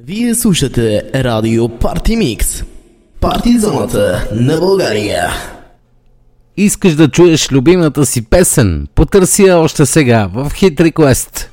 Вие слушате Радио Парти Микс. Парти зоната на България. Искаш да чуеш любимата си песен? Потърси я още сега в Hit Request.